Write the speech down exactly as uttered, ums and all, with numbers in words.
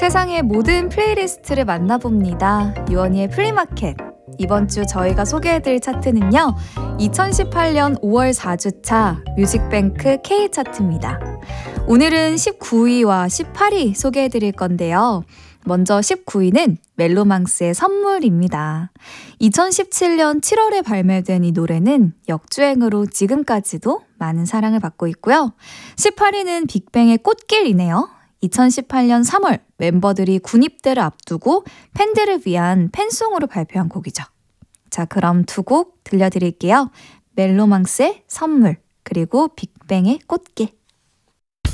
세상의 모든 플레이리스트를 만나봅니다. 유원이의 플리마켓. 이번 주 저희가 소개해드릴 차트는요. 이천십팔 년 오월 사 주차 뮤직뱅크 K차트입니다. 오늘은 십구 위와 십팔 위 소개해드릴 건데요. 먼저 십구 위는 멜로망스의 선물입니다. 이천십칠 년 칠월에 발매된 이 노래는 역주행으로 지금까지도 많은 사랑을 받고 있고요. 십팔 위는 빅뱅의 꽃길이네요. 이천십팔 년 삼월 멤버들이 군입대를 앞두고 팬들을 위한 팬송으로 발표한 곡이죠. 자, 그럼 두 곡 들려드릴게요. 멜로망스의 선물, 그리고 빅뱅의 꽃길.